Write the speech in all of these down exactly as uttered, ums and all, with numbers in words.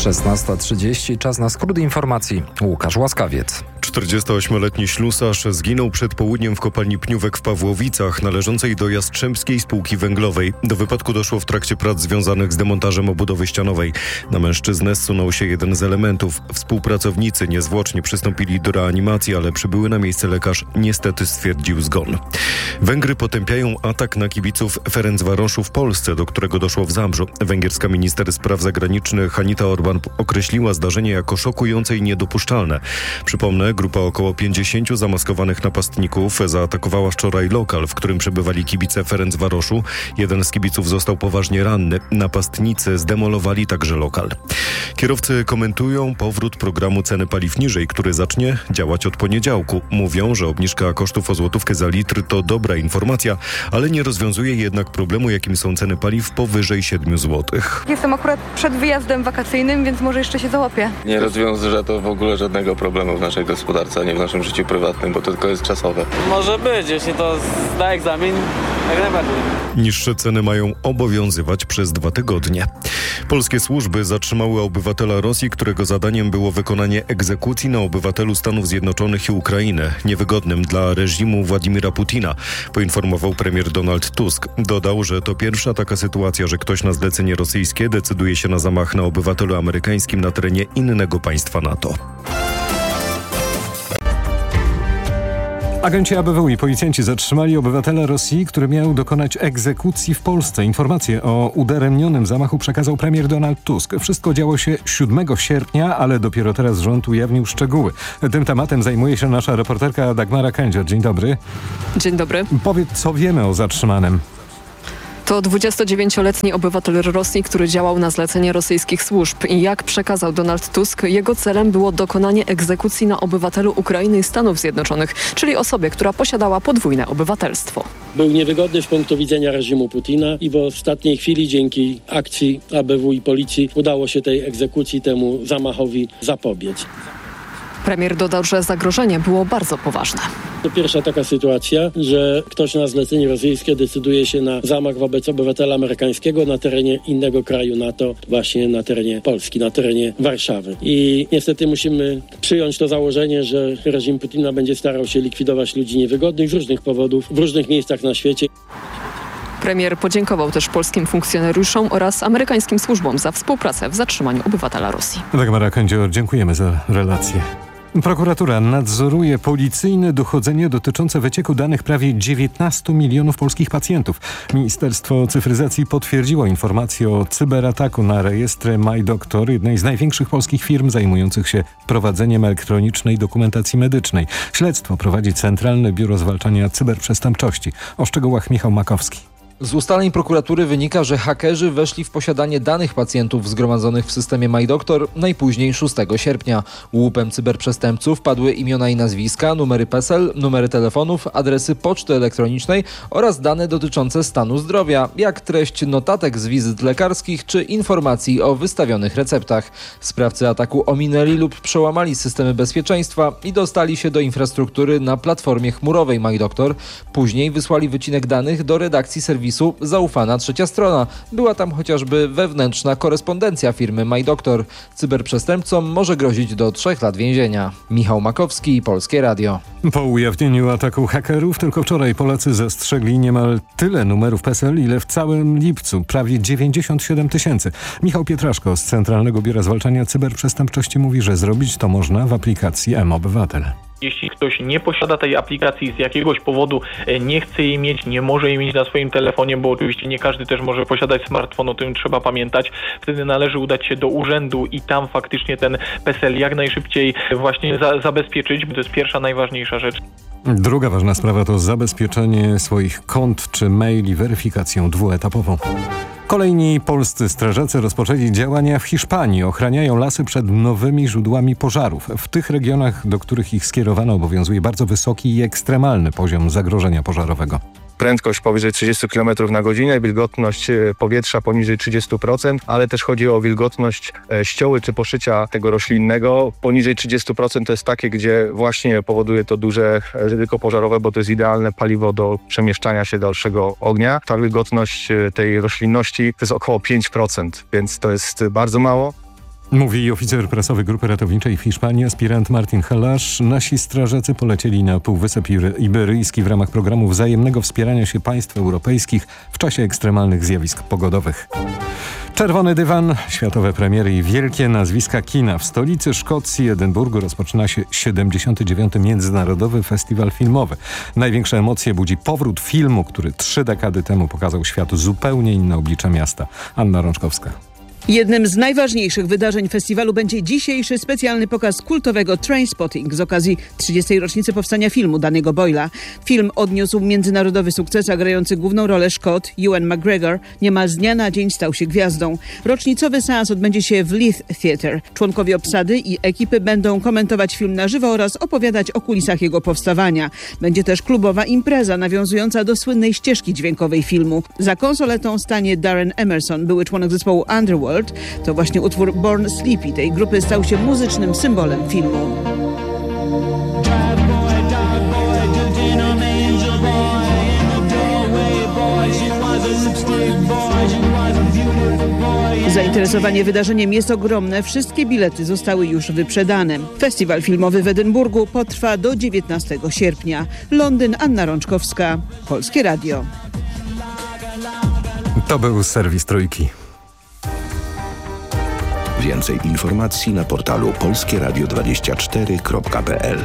szesnasta trzydzieści, czas na skrót informacji. Łukasz Łaskawiec. czterdziestoośmioletni ślusarz zginął przed południem w kopalni Pniówek w Pawłowicach, należącej do Jastrzębskiej Spółki Węglowej. Do wypadku doszło w trakcie prac związanych z demontażem obudowy ścianowej. Na mężczyznę zsunął się jeden z elementów. Współpracownicy niezwłocznie przystąpili do reanimacji, ale przybyły na miejsce lekarz niestety stwierdził zgon. Węgry potępiają atak na kibiców Ferencvaroszu w Polsce, do którego doszło w Zabrzu. Węgierska minister spraw zagranicznych Anita Orban określiła zdarzenie jako szokujące i niedopuszczalne. Przypomnę, grupa około pięćdziesięciu zamaskowanych napastników zaatakowała wczoraj lokal, w którym przebywali kibice Ferencvaroszu. Jeden z kibiców został poważnie ranny. Napastnicy zdemolowali także lokal. Kierowcy komentują powrót programu ceny paliw niżej, który zacznie działać od poniedziałku. Mówią, że obniżka kosztów o złotówkę za litr to dobra informacja, ale nie rozwiązuje jednak problemu, jakim są ceny paliw powyżej siedmiu złotych. Jestem akurat przed wyjazdem wakacyjnym, więc może jeszcze się załapię. Nie rozwiąże to w ogóle żadnego problemu w naszej gospodarce, ani w naszym życiu prywatnym, bo to tylko jest czasowe. Może być, jeśli to zda egzamin, jak najbardziej. Niższe ceny mają obowiązywać przez dwa tygodnie. Polskie służby zatrzymały obywatela Rosji, którego zadaniem było wykonanie egzekucji na obywatelu Stanów Zjednoczonych i Ukrainy, niewygodnym dla reżimu Władimira Putina, poinformował premier Donald Tusk. Dodał, że to pierwsza taka sytuacja, że ktoś na zlecenie rosyjskie decyduje się na zamach na obywatelu amerykańskim na terenie innego państwa NATO. Agenci A B W i policjanci zatrzymali obywatela Rosji, który miał dokonać egzekucji w Polsce. Informację o udaremnionym zamachu przekazał premier Donald Tusk. Wszystko działo się siódmego sierpnia, ale dopiero teraz rząd ujawnił szczegóły. Tym tematem zajmuje się nasza reporterka Dagmara Kędzior. Dzień dobry. Dzień dobry. Powiedz, co wiemy o zatrzymanym. To dwudziestodziewięcioletni obywatel Rosji, który działał na zlecenie rosyjskich służb. I jak przekazał Donald Tusk, jego celem było dokonanie egzekucji na obywatelu Ukrainy i Stanów Zjednoczonych, czyli osobie, która posiadała podwójne obywatelstwo. Był niewygodny z punktu widzenia reżimu Putina i w ostatniej chwili dzięki akcji A B W i policji udało się tej egzekucji, temu zamachowi zapobiec. Premier dodał, że zagrożenie było bardzo poważne. To pierwsza taka sytuacja, że ktoś na zlecenie rosyjskie decyduje się na zamach wobec obywatela amerykańskiego na terenie innego kraju NATO, właśnie na terenie Polski, na terenie Warszawy. I niestety musimy przyjąć to założenie, że reżim Putina będzie starał się likwidować ludzi niewygodnych z różnych powodów, w różnych miejscach na świecie. Premier podziękował też polskim funkcjonariuszom oraz amerykańskim służbom za współpracę w zatrzymaniu obywatela Rosji. Dagmara Kędzior, dziękujemy za relację. Prokuratura nadzoruje policyjne dochodzenie dotyczące wycieku danych prawie dziewiętnastu milionów polskich pacjentów. Ministerstwo Cyfryzacji potwierdziło informację o cyberataku na rejestry MyDoktor, jednej z największych polskich firm zajmujących się prowadzeniem elektronicznej dokumentacji medycznej. Śledztwo prowadzi Centralne Biuro Zwalczania Cyberprzestępczości. O szczegółach Michał Makowski. Z ustaleń prokuratury wynika, że hakerzy weszli w posiadanie danych pacjentów zgromadzonych w systemie MyDoktor najpóźniej szóstego sierpnia. Łupem cyberprzestępców padły imiona i nazwiska, numery PESEL, numery telefonów, adresy poczty elektronicznej oraz dane dotyczące stanu zdrowia, jak treść notatek z wizyt lekarskich czy informacji o wystawionych receptach. Sprawcy ataku ominęli lub przełamali systemy bezpieczeństwa i dostali się do infrastruktury na platformie chmurowej MyDoktor. Później wysłali wycinek danych do redakcji serwisu Zaufana Trzecia Strona. Była tam chociażby wewnętrzna korespondencja firmy MyDoktor. Cyberprzestępcom może grozić do trzech lat więzienia. Michał Makowski, Polskie Radio. Po ujawnieniu ataku hakerów tylko wczoraj Polacy zastrzegli niemal tyle numerów PESEL, ile w całym lipcu. Prawie dziewięćdziesiąt siedem tysięcy. Michał Pietraszko z Centralnego Biura Zwalczania Cyberprzestępczości mówi, że zrobić to można w aplikacji mObywatel. Jeśli ktoś nie posiada tej aplikacji z jakiegoś powodu, nie chce jej mieć, nie może jej mieć na swoim telefonie, bo oczywiście nie każdy też może posiadać smartfon, o tym trzeba pamiętać, wtedy należy udać się do urzędu i tam faktycznie ten PESEL jak najszybciej właśnie za, zabezpieczyć. To jest pierwsza, najważniejsza rzecz. Druga ważna sprawa to zabezpieczenie swoich kont czy maili weryfikacją dwuetapową. Kolejni polscy strażacy rozpoczęli działania w Hiszpanii. Ochraniają lasy przed nowymi źródłami pożarów. W tych regionach, do których ich skierowano, obowiązuje bardzo wysoki i ekstremalny poziom zagrożenia pożarowego. Prędkość powyżej trzydzieści kilometrów na godzinę, wilgotność powietrza poniżej trzydzieści procent, ale też chodzi o wilgotność ścioły czy poszycia tego roślinnego. Poniżej trzydzieści procent to jest takie, gdzie właśnie powoduje to duże ryzyko pożarowe, bo to jest idealne paliwo do przemieszczania się dalszego ognia. Ta wilgotność tej roślinności to jest około pięć procent, więc to jest bardzo mało. Mówi oficer prasowy Grupy Ratowniczej w Hiszpanii, aspirant Martin Helasz. Nasi strażacy polecieli na Półwysep Iberyjski w ramach programu wzajemnego wspierania się państw europejskich w czasie ekstremalnych zjawisk pogodowych. Czerwony dywan, światowe premiery i wielkie nazwiska kina. W stolicy Szkocji, Edynburgu, rozpoczyna się siedemdziesiąty dziewiąty Międzynarodowy Festiwal Filmowy. Największe emocje budzi powrót filmu, który trzy dekady temu pokazał światu zupełnie inne oblicze miasta. Anna Rączkowska. Jednym z najważniejszych wydarzeń festiwalu będzie dzisiejszy specjalny pokaz kultowego Trainspotting z okazji trzydziestej rocznicy powstania filmu Danny'ego Boyla. Film odniósł międzynarodowy sukces, a grający główną rolę Szkot Ewan McGregor niemal z dnia na dzień stał się gwiazdą. Rocznicowy seans odbędzie się w Leith Theatre. Członkowie obsady i ekipy będą komentować film na żywo oraz opowiadać o kulisach jego powstawania. Będzie też klubowa impreza nawiązująca do słynnej ścieżki dźwiękowej filmu. Za konsoletą stanie Darren Emerson, były członek zespołu Underworld. To właśnie utwór Born Sleepy tej grupy stał się muzycznym symbolem filmu. Zainteresowanie wydarzeniem jest ogromne. Wszystkie bilety zostały już wyprzedane. Festiwal filmowy w Edynburgu potrwa do dziewiętnastego sierpnia. Londyn, Anna Rączkowska, Polskie Radio. To był serwis Trójki. Więcej informacji na portalu polskie radio dwadzieścia cztery kropka p l.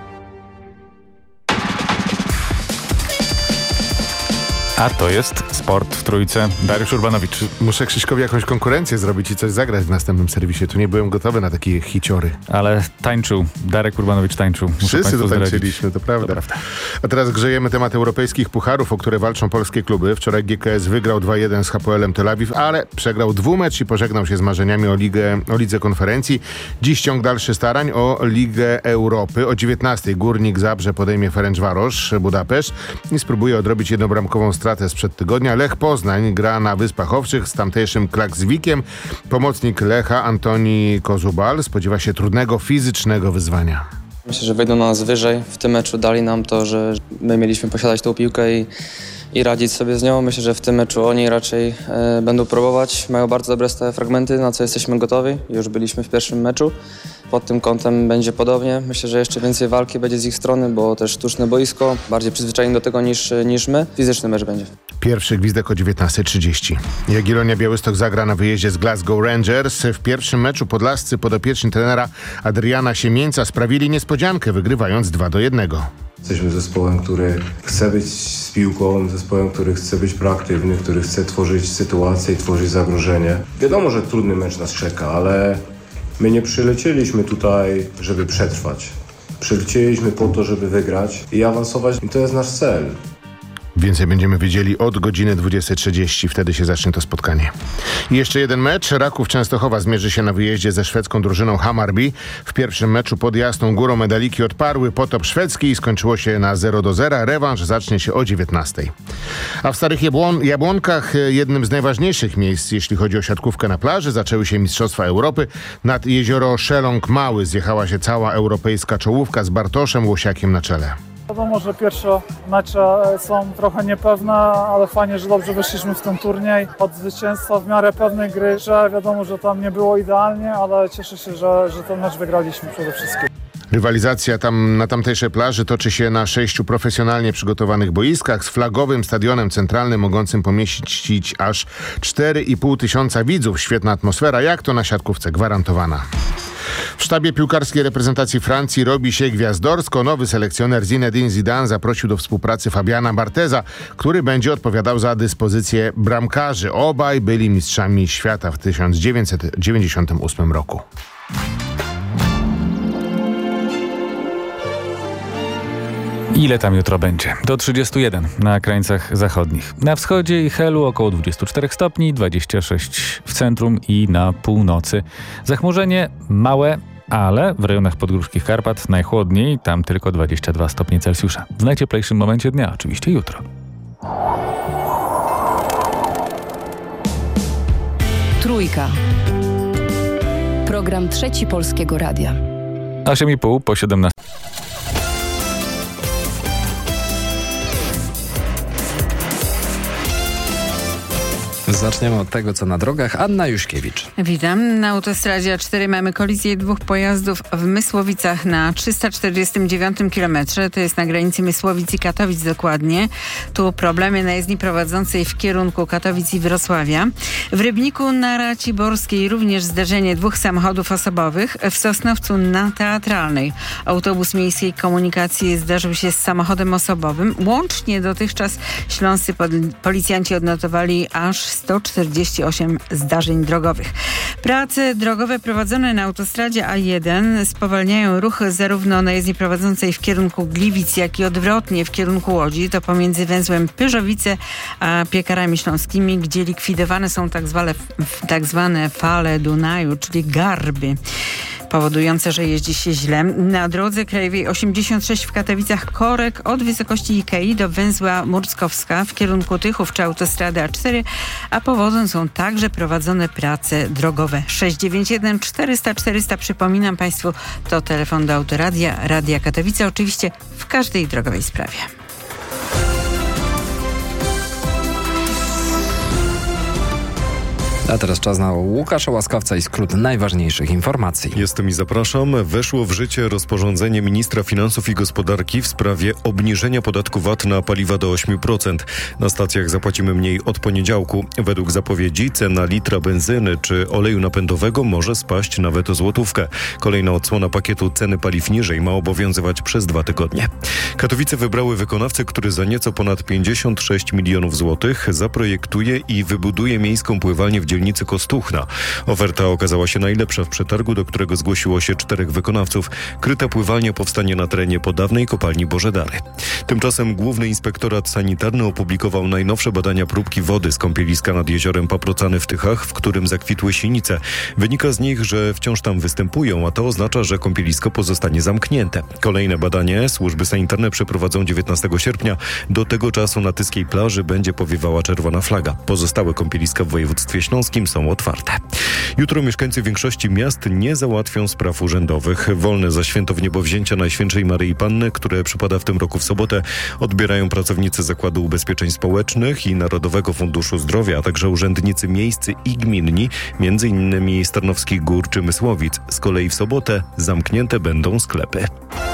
A to jest Sport w Trójce. Dariusz Urbanowicz. Muszę Krzyśkowi jakąś konkurencję zrobić i coś zagrać w następnym serwisie. Tu nie byłem gotowy na takie hiciory. Ale tańczył. Darek Urbanowicz tańczył. Muszę Wszyscy to zdradzić. tańczyliśmy, to prawda. to prawda. A teraz grzejemy temat europejskich pucharów, o które walczą polskie kluby. Wczoraj G K S wygrał dwa jeden z H P L em Tel Awiw, ale przegrał dwumecz i pożegnał się z marzeniami o, ligę, o lidze konferencji. Dziś ciąg dalszy starań o Ligę Europy. O dziewiętnastej Górnik Zabrze podejmie Ferencvaros Budapeszt i spróbuje odrobić jednobramkową stratę sprzed tygodnia. Lech Poznań gra na Wyspach Owczych z tamtejszym Klakswikiem. Pomocnik Lecha Antoni Kozubal spodziewa się trudnego fizycznego wyzwania. Myślę, że wejdą na nas wyżej. W tym meczu dali nam to, że my mieliśmy posiadać tą piłkę i, i radzić sobie z nią. Myślę, że w tym meczu oni raczej e, będą próbować. Mają bardzo dobre stałe fragmenty, na co jesteśmy gotowi. Już byliśmy w pierwszym meczu. Pod tym kątem będzie podobnie. Myślę, że jeszcze więcej walki będzie z ich strony, bo też sztuczne boisko, bardziej przyzwyczajeni do tego niż, niż my. Fizyczny mecz będzie. Pierwszy gwizdek o dziewiętnasta trzydzieści. Jagiellonia Białystok zagra na wyjeździe z Glasgow Rangers. W pierwszym meczu podlascy podopieczni trenera Adriana Siemieńca sprawili niespodziankę, wygrywając dwa do jednego. Jesteśmy zespołem, który chce być z piłką, zespołem, który chce być proaktywny, który chce tworzyć sytuację i tworzyć zagrożenie. Wiadomo, że trudny mecz nas czeka, ale my nie przylecieliśmy tutaj, żeby przetrwać. Przylecieliśmy po to, żeby wygrać i awansować i to jest nasz cel. Więcej będziemy wiedzieli od godziny dwudziestej trzydzieści. Wtedy się zacznie to spotkanie. I jeszcze jeden mecz. Raków Częstochowa zmierzy się na wyjeździe ze szwedzką drużyną Hammarby. W pierwszym meczu pod Jasną Górą medaliki odparły potop szwedzki i skończyło się na zero do zera. Rewanż zacznie się o dziewiętnastej. A w Starych Jabłon- Jabłonkach jednym z najważniejszych miejsc, jeśli chodzi o siatkówkę na plaży, zaczęły się Mistrzostwa Europy. Nad jezioro Szeląg Mały zjechała się cała europejska czołówka z Bartoszem Łosiakiem na czele. Wiadomo, że pierwsze mecze są trochę niepewne, ale fajnie, że dobrze wyszliśmy w ten turniej. Od zwycięstwa w miarę pewnej gry, że wiadomo, że tam nie było idealnie, ale cieszę się, że, że ten mecz wygraliśmy przede wszystkim. Rywalizacja tam na tamtejszej plaży toczy się na sześciu profesjonalnie przygotowanych boiskach z flagowym stadionem centralnym mogącym pomieścić aż cztery i pół tysiąca widzów. Świetna atmosfera, jak to na siatkówce, gwarantowana. W sztabie piłkarskiej reprezentacji Francji robi się gwiazdorsko. Nowy selekcjoner Zinedine Zidane zaprosił do współpracy Fabiana Bartheza, który będzie odpowiadał za dyspozycję bramkarzy. Obaj byli mistrzami świata w tysiąc dziewięćset dziewięćdziesiątym ósmym roku. Ile tam jutro będzie? Do trzydziestu jeden na krańcach zachodnich. Na wschodzie i Helu około dwudziestu czterech stopni, dwadzieścia sześć w centrum i na północy. Zachmurzenie małe, ale w rejonach podgórskich Karpat najchłodniej, tam tylko dwadzieścia dwa stopnie Celsjusza. W najcieplejszym momencie dnia, oczywiście jutro. Trójka. Program Trzeci Polskiego Radia. osiem i pół po siedemnastej. Za Zaczniemy od tego, co na drogach. Anna Juśkiewicz. Witam. Na autostradzie A cztery mamy kolizję dwóch pojazdów w Mysłowicach na trzysta czterdziestym dziewiątym kilometrze. To jest na granicy Mysłowic i Katowic dokładnie. Tu problemy na jezdni prowadzącej w kierunku Katowic i Wrocławia. W Rybniku na Raciborskiej również zderzenie dwóch samochodów osobowych. W Sosnowcu na Teatralnej autobus miejskiej komunikacji zdarzył się z samochodem osobowym. Łącznie dotychczas śląscy policjanci odnotowali aż sto czterdzieści osiem zdarzeń drogowych. Prace drogowe prowadzone na autostradzie A jeden spowalniają ruch zarówno na jezdni prowadzącej w kierunku Gliwic, jak i odwrotnie w kierunku Łodzi. To pomiędzy węzłem Pyrzowice a Piekarami Śląskimi, gdzie likwidowane są tak zwane, tak zwane fale Dunaju, czyli garby, powodujące, że jeździ się źle. Na drodze krajowej osiemdziesiąt sześć w Katowicach korek od wysokości Ikei do węzła Murckowska w kierunku Tychów czy autostrady A cztery, a powodem są także prowadzone prace drogowe. sześć dziewięć jeden czterysta czterysta, przypominam Państwu, to telefon do Autoradia, Radia Katowice, oczywiście w każdej drogowej sprawie. A teraz czas na Łukasza Łaskawca i skrót najważniejszych informacji. Jestem i zapraszam. Weszło w życie rozporządzenie ministra finansów i gospodarki w sprawie obniżenia podatku V A T na paliwa do osiem procent. Na stacjach zapłacimy mniej od poniedziałku. Według zapowiedzi cena litra benzyny czy oleju napędowego może spaść nawet o złotówkę. Kolejna odsłona pakietu ceny paliw niżej ma obowiązywać przez dwa tygodnie. Katowice wybrały wykonawcę, który za nieco ponad pięćdziesiąt sześć milionów złotych zaprojektuje i wybuduje miejską pływalnię w dzielnicy Kostuchna. Oferta okazała się najlepsza w przetargu, do którego zgłosiło się czterech wykonawców. Kryta pływalnia powstanie na terenie podawnej kopalni Bożedary. Tymczasem Główny Inspektorat Sanitarny opublikował najnowsze badania próbki wody z kąpieliska nad jeziorem Paprocany w Tychach, w którym zakwitły sinice. Wynika z nich, że wciąż tam występują, a to oznacza, że kąpielisko pozostanie zamknięte. Kolejne badanie służby sanitarne przeprowadzą dziewiętnastego sierpnia. Do tego czasu na tyskiej plaży będzie powiewała czerwona flaga. Pozostałe kąpieliska w województwie śląskim są otwarte. Jutro mieszkańcy większości miast nie załatwią spraw urzędowych. Wolne za święto Wniebowzięcia Najświętszej Maryi Panny, które przypada w tym roku w sobotę, odbierają pracownicy Zakładu Ubezpieczeń Społecznych i Narodowego Funduszu Zdrowia, a także urzędnicy miejscy i gminni, między innymi z Tarnowskich Gór czy Mysłowic. Z kolei w sobotę zamknięte będą sklepy.